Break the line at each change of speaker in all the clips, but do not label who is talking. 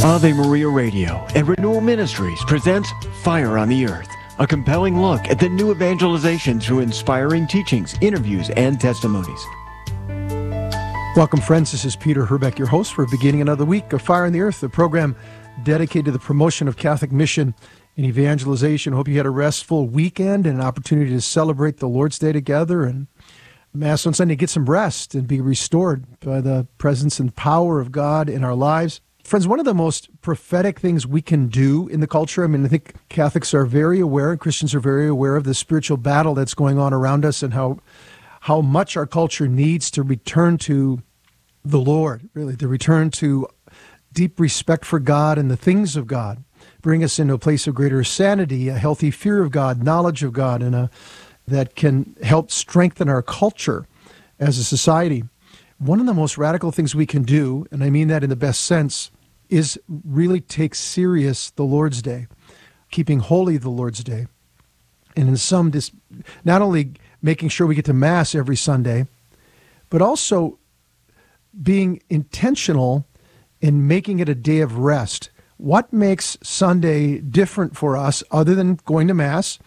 Ave Maria Radio and Renewal Ministries presents Fire on the Earth, a compelling look at the new evangelization through inspiring teachings, interviews, and testimonies.
Welcome, friends. This is Peter Herbeck, your host for beginning another week of Fire on the Earth, the program dedicated to the promotion of Catholic mission and evangelization. Hope you had a restful weekend and an opportunity to celebrate the Lord's Day together and Mass on Sunday, get some rest and be restored by the presence and power of God in our lives. Friends, one of the most prophetic things we can do in the culture, I think Catholics are very aware, Christians are very aware of the spiritual battle that's going on around us and how much our culture needs to return to the Lord, really, to return to deep respect for God and the things of God, bring us into a place of greater sanity, a healthy fear of God, knowledge of God, and that can help strengthen our culture as a society. One of the most radical things we can do, and I mean that in the best sense, is really take serious the Lord's Day, keeping holy the Lord's Day. And in some, not only making sure we get to Mass every Sunday, but also being intentional in making it a day of rest. What makes Sunday different for us other than going to Mass?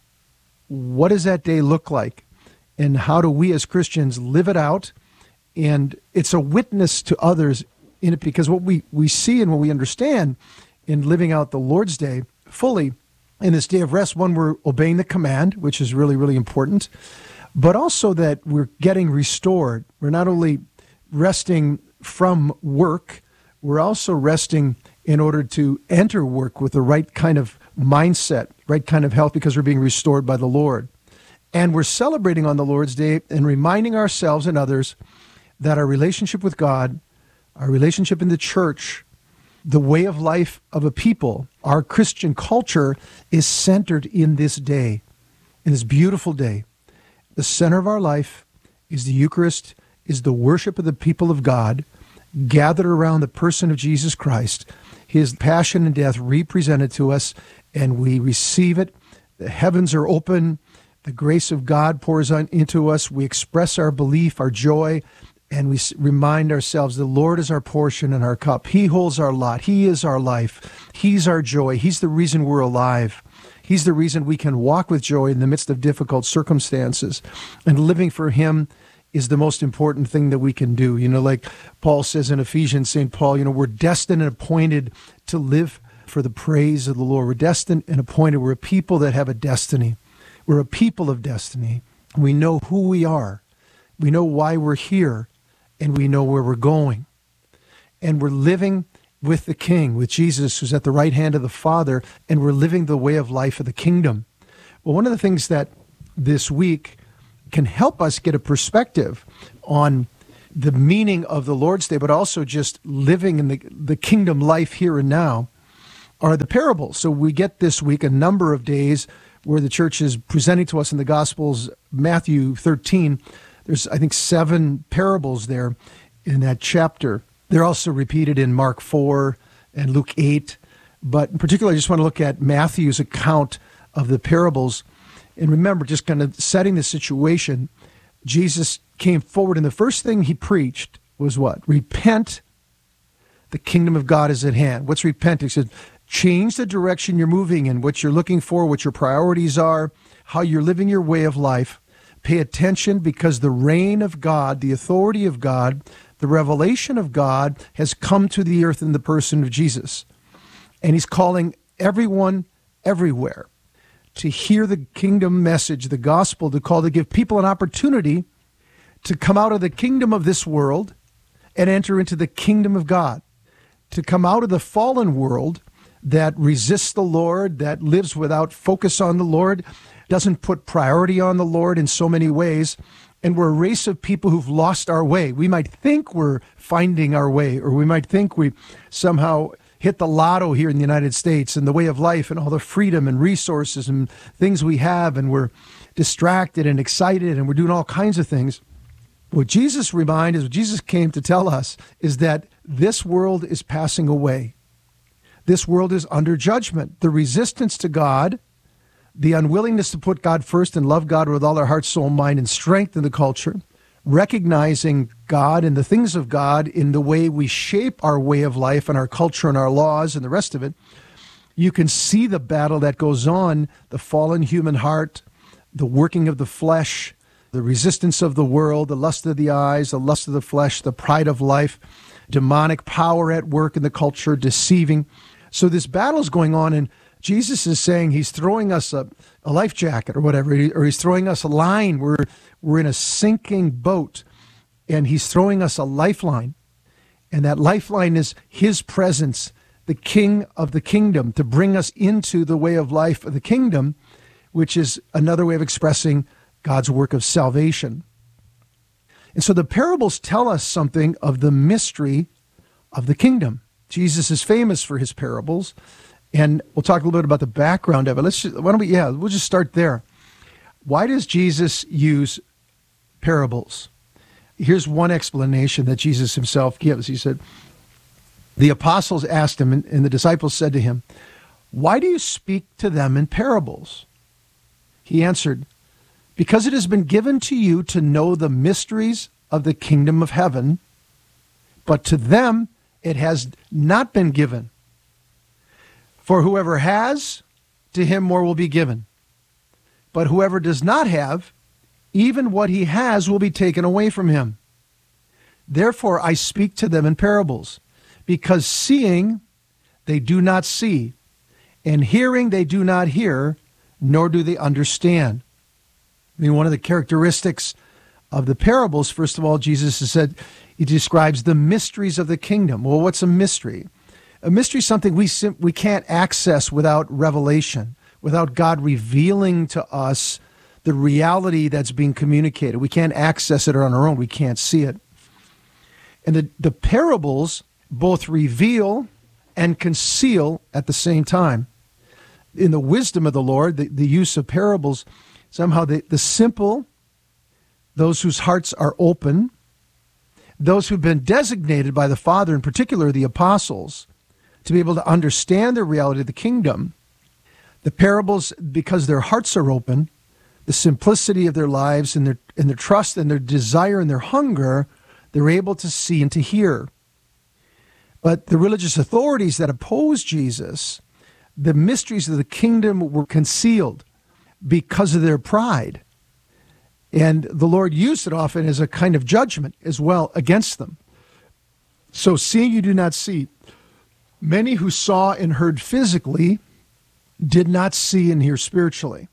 What does that day look like? And how do we as Christians live it out? And it's a witness to others in it, because what we see and what we understand in living out the Lord's Day fully in this day of rest, one, we're obeying the command, which is really, really important, but also that we're getting restored. We're not only resting from work, we're also resting in order to enter work with the right kind of mindset, right kind of health, because we're being restored by the Lord. And we're celebrating on the Lord's Day and reminding ourselves and others that our relationship with God, our relationship in the church, the way of life of a people, our Christian culture is centered in this day, in this beautiful day. The center of our life is the Eucharist, is the worship of the people of God, gathered around the person of Jesus Christ, his passion and death represented to us, and we receive it. The heavens are open. The grace of God pours into us. We express our belief, our joy, and we remind ourselves the Lord is our portion and our cup. He holds our lot. He is our life. He's our joy. He's the reason we're alive. He's the reason we can walk with joy in the midst of difficult circumstances. And living for him is the most important thing that we can do. Like Paul says in Ephesians, St. Paul, we're destined and appointed to live for the praise of the Lord. We're destined and appointed. We're a people that have a destiny. We're a people of destiny. We know who we are. We know why we're here. And we know where we're going. And we're living with the King, with Jesus, who's at the right hand of the Father, and we're living the way of life of the kingdom. Well, one of the things that this week can help us get a perspective on the meaning of the Lord's Day, but also just living in the kingdom life here and now, are the parables. So we get this week a number of days where the church is presenting to us in the Gospels, Matthew 13, there's, I think, 7 parables there in that chapter. They're also repeated in Mark 4 and Luke 8. But in particular, I just want to look at Matthew's account of the parables. And remember, just kind of setting the situation, Jesus came forward, and the first thing he preached was what? Repent, the kingdom of God is at hand. What's repent? He said, change the direction you're moving in, what you're looking for, what your priorities are, how you're living your way of life. Pay attention, because the reign of God, the authority of God, the revelation of God has come to the earth in the person of Jesus. And he's calling everyone everywhere to hear the kingdom message, the gospel, to give people an opportunity to come out of the kingdom of this world and enter into the kingdom of God, to come out of the fallen world that resists the Lord, that lives without focus on the Lord, doesn't put priority on the Lord in so many ways, and we're a race of people who've lost our way. We might think we're finding our way, or we might think we somehow hit the lotto here in the United States and the way of life and all the freedom and resources and things we have, and we're distracted and excited and we're doing all kinds of things. What Jesus came to tell us is that this world is passing away. This world is under judgment. The resistance to God, the unwillingness to put God first and love God with all our heart, soul, mind, and strength in the culture, recognizing God and the things of God in the way we shape our way of life and our culture and our laws and the rest of it, you can see the battle that goes on, the fallen human heart, the working of the flesh, the resistance of the world, the lust of the eyes, the lust of the flesh, the pride of life, demonic power at work in the culture, deceiving. So this battle is going on, and Jesus is saying he's throwing us a life jacket or whatever, or he's throwing us a line. We're in a sinking boat, and he's throwing us a lifeline. And that lifeline is his presence, the King of the kingdom, to bring us into the way of life of the kingdom, which is another way of expressing God's work of salvation. And so the parables tell us something of the mystery of the kingdom. Jesus is famous for his parables, and we'll talk a little bit about the background of it. We'll just start there. Why does Jesus use parables? Here's one explanation that Jesus himself gives. He said, the apostles asked him, and the disciples said to him, "Why do you speak to them in parables?" He answered, "Because it has been given to you to know the mysteries of the kingdom of heaven, but to them it has not been given. For whoever has, to him more will be given. But whoever does not have, even what he has will be taken away from him. Therefore I speak to them in parables, because seeing they do not see, and hearing they do not hear, nor do they understand." I mean, one of the characteristics of the parables, first of all, Jesus has said, he describes the mysteries of the kingdom. Well, what's a mystery? A mystery is something we can't access without revelation, without God revealing to us the reality that's being communicated. We can't access it on our own. We can't see it. And the parables both reveal and conceal at the same time. In the wisdom of the Lord, the use of parables, somehow the simple, those whose hearts are open, those who've been designated by the Father, in particular the apostles, to be able to understand the reality of the kingdom. The parables, because their hearts are open, the simplicity of their lives and their trust and their desire and their hunger, they're able to see and to hear. But the religious authorities that opposed Jesus, the mysteries of the kingdom were concealed because of their pride. And the Lord used it often as a kind of judgment as well against them. So seeing you do not see. Many who saw and heard physically did not see and hear spiritually.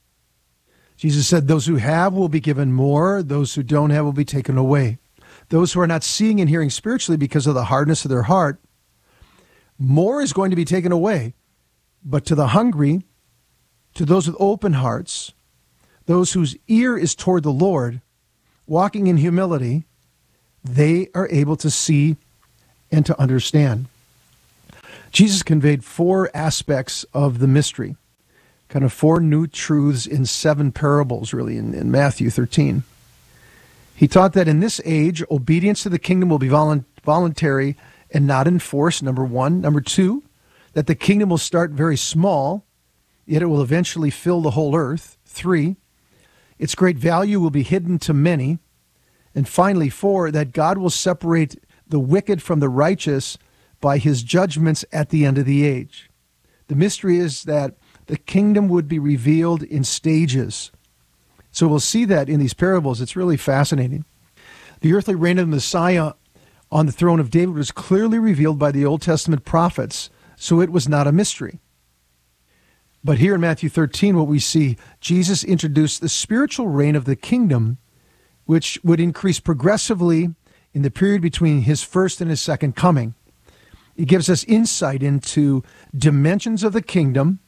Jesus said, those who have will be given more, those who don't have will be taken away. Those who are not seeing and hearing spiritually because of the hardness of their heart, more is going to be taken away. But to the hungry, to those with open hearts, those whose ear is toward the Lord, walking in humility, they are able to see and to understand. Jesus conveyed 4 aspects of the mystery, kind of 4 new truths in 7 parables, really, in Matthew 13. He taught that in this age, obedience to the kingdom will be voluntary and not enforced, number 1. Number 2, that the kingdom will start very small, yet it will eventually fill the whole earth. 3, its great value will be hidden to many. And finally, 4, that God will separate the wicked from the righteous by his judgments at the end of the age. The mystery is that the kingdom would be revealed in stages. So we'll see that in these parables. It's really fascinating. The earthly reign of the Messiah on the throne of David was clearly revealed by the Old Testament prophets, so it was not a mystery. But here in Matthew 13, what we see, Jesus introduced the spiritual reign of the kingdom, which would increase progressively in the period between his first and his second coming. It gives us insight into dimensions of the kingdom,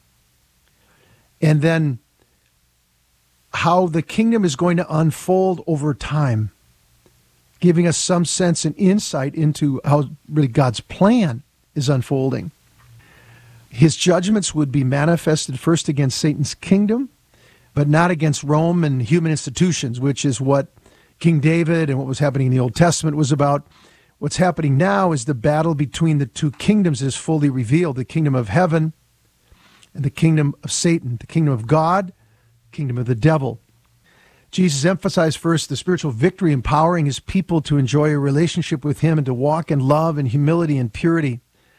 and then how the kingdom is going to unfold over time, giving us some sense and insight into how really God's plan is unfolding. His judgments would be manifested first against Satan's kingdom, but not against Rome and human institutions, which is what King David and what was happening in the Old Testament was about. What's happening now is the battle between the 2 kingdoms is fully revealed, the kingdom of heaven and the kingdom of Satan, the kingdom of God, kingdom of the devil. Jesus emphasized first the spiritual victory, empowering his people to enjoy a relationship with him and to walk in love and humility and purity.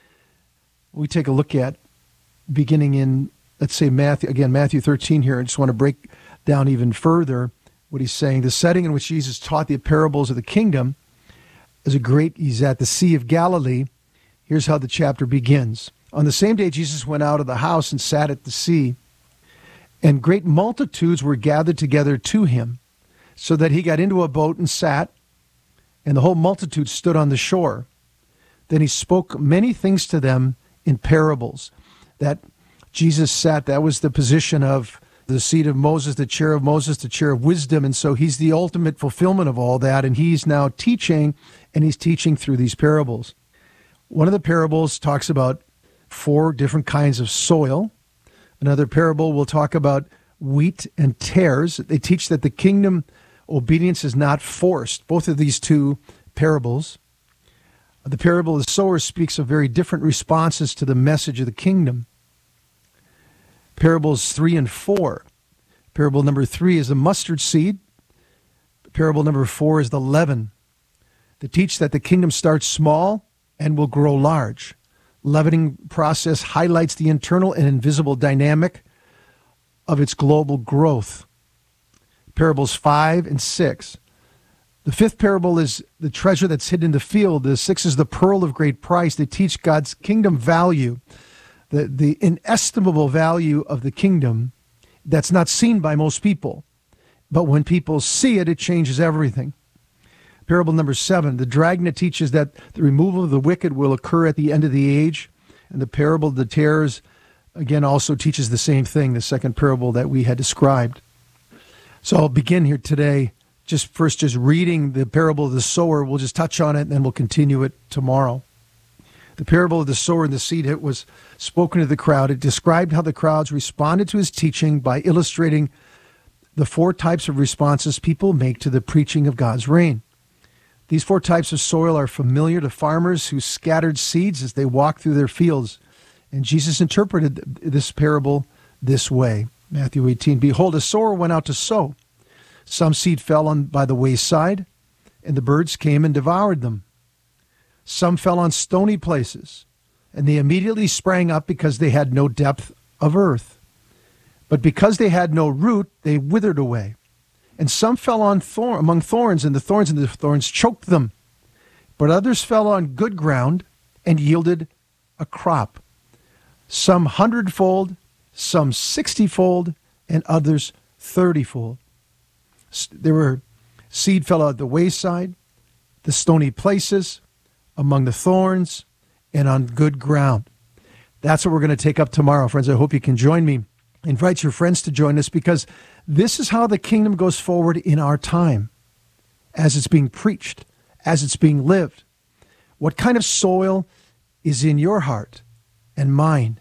We take a look at beginning in, let's say, Matthew 13 here. I just want to break down even further what he's saying. The setting in which Jesus taught the parables of the kingdom he's at the Sea of Galilee. Here's how the chapter begins. On the same day, Jesus went out of the house and sat at the sea, and great multitudes were gathered together to him, so that he got into a boat and sat, and the whole multitude stood on the shore. Then he spoke many things to them in parables. That Jesus sat, that was the position of the seat of Moses, the chair of Moses, the chair of wisdom, and so he's the ultimate fulfillment of all that, and he's now teaching, and he's teaching through these parables. One of the parables talks about 4 different kinds of soil. Another parable will talk about wheat and tares. They teach that the kingdom obedience is not forced. Both of these 2 parables. The parable of the sower speaks of very different responses to the message of the kingdom. Parables 3 and 4. Parable number 3 is the mustard seed. Parable number 4 is the leaven. They teach that the kingdom starts small and will grow large. Leavening process highlights the internal and invisible dynamic of its global growth. Parables 5 and 6. The 5th parable is the treasure that's hidden in the field. The 6th is the pearl of great price. They teach God's kingdom value, the inestimable value of the kingdom that's not seen by most people. But when people see it, it changes everything. Parable number 7, the dragnet teaches that the removal of the wicked will occur at the end of the age. And the parable of the tares, again, also teaches the same thing, the second parable that we had described. So I'll begin here today, just reading the parable of the sower. We'll just touch on it, and then we'll continue it tomorrow. The parable of the sower and the seed was spoken to the crowd. It described how the crowds responded to his teaching by illustrating the 4 types of responses people make to the preaching of God's reign. These 4 types of soil are familiar to farmers who scattered seeds as they walked through their fields. And Jesus interpreted this parable this way. Matthew 18, behold, a sower went out to sow. Some seed fell by the wayside, and the birds came and devoured them. Some fell on stony places, and they immediately sprang up because they had no depth of earth. But because they had no root, they withered away. And some fell among thorns, and the thorns choked them. But others fell on good ground and yielded a crop. Some 100-fold, some 60-fold, and others 30-fold. There were seed fell at the wayside, the stony places, among the thorns, and on good ground. That's what we're going to take up tomorrow, friends. I hope you can join me. Invite your friends to join us, because this is how the kingdom goes forward in our time, as it's being preached, as it's being lived. What kind of soil is in your heart and mine?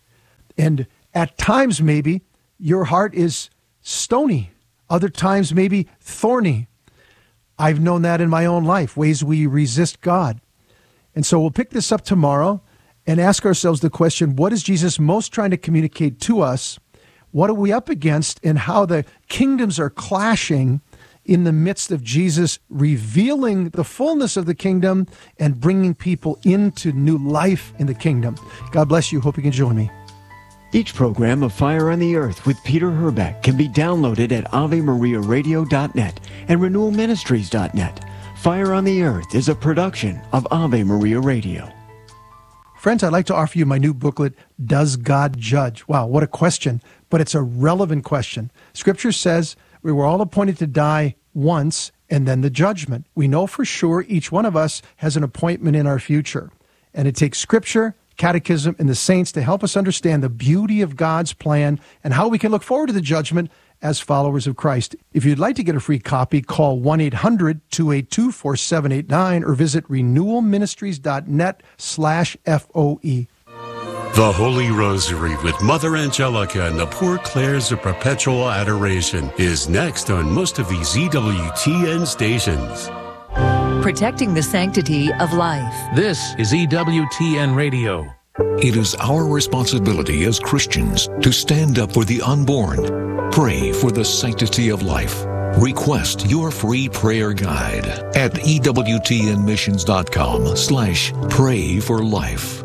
And at times, maybe, your heart is stony. Other times, maybe thorny. I've known that in my own life, ways we resist God. And so we'll pick this up tomorrow and ask ourselves the question, what is Jesus most trying to communicate to us? What are we up against, and how the kingdoms are clashing in the midst of Jesus revealing the fullness of the kingdom and bringing people into new life in the kingdom. God bless you. Hope you can join me.
Each program of Fire on the Earth with Peter Herbeck can be downloaded at AveMariaRadio.net and RenewalMinistries.net. Fire on the Earth is a production of Ave Maria Radio.
Friends, I'd like to offer you my new booklet, Does God Judge? Wow, what a question, but it's a relevant question. Scripture says we were all appointed to die once and then the judgment. We know for sure each one of us has an appointment in our future. And it takes Scripture, Catechism, and the saints to help us understand the beauty of God's plan and how we can look forward to the judgment as followers of Christ. If you'd like to get a free copy, call 1-800-282-4789 or visit renewalministries.net/FOE.
The Holy Rosary with Mother Angelica and the Poor Clares of Perpetual Adoration is next on most of these EWTN stations.
Protecting the sanctity of life.
This is EWTN Radio.
It is our responsibility as Christians to stand up for the unborn, pray for the sanctity of life, Request your free prayer guide at EWTNmissions.com/pray for life.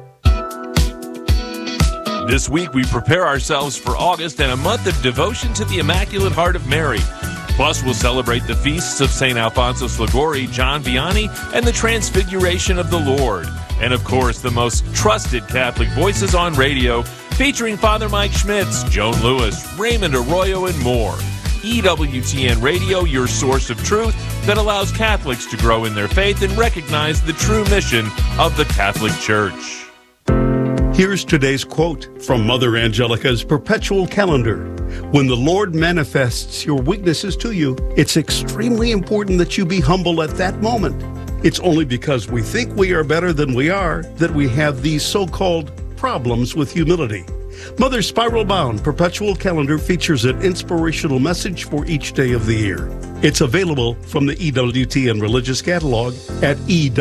This week we prepare ourselves for August and a month of devotion to the Immaculate Heart of Mary. Plus, we'll celebrate the feasts of St. Alfonso Liguori, John Vianney, and the Transfiguration of the Lord. And of course, the most trusted Catholic voices on radio, featuring Father Mike Schmitz, Joan Lewis, Raymond Arroyo, and more. EWTN Radio, your source of truth that allows Catholics to grow in their faith and recognize the true mission of the Catholic Church.
Here's today's quote from Mother Angelica's Perpetual Calendar. When the Lord manifests your weaknesses to you, it's extremely important that you be humble at that moment. It's only because we think we are better than we are that we have these so-called problems with humility. Mother's spiral-bound Perpetual Calendar features an inspirational message for each day of the year. It's available from the EWTN Religious Catalog at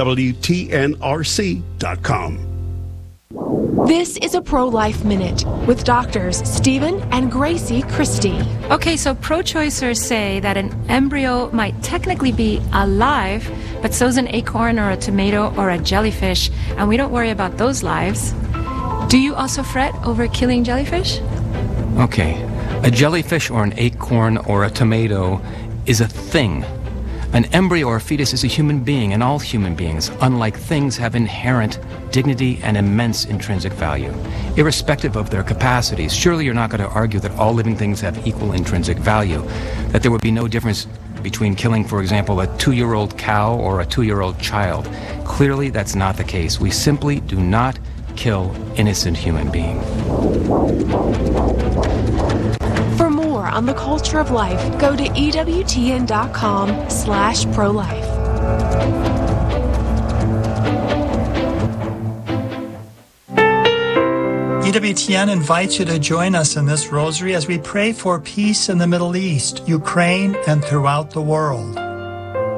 EWTNRC.com.
This is a Pro-Life Minute with doctors Stephen and Gracie Christie.
Okay, so pro-choicers say that an embryo might technically be alive, but so's an acorn or a tomato or a jellyfish, and we don't worry about those lives. Do you also fret over killing jellyfish?
Okay, a jellyfish or an acorn or a tomato is a thing. An embryo or fetus is a human being, and all human beings, unlike things, have inherent dignity and immense intrinsic value, irrespective of their capacities. Surely you're not going to argue that all living things have equal intrinsic value, that there would be no difference between killing, for example, a 2-year-old cow or a 2-year-old child. Clearly, that's not the case. We simply do not kill innocent human beings.
For more on the culture of life, go to EWTN.com/pro-life.
EWTN invites you to join us in this rosary as we pray for peace in the Middle East, Ukraine, and throughout the world.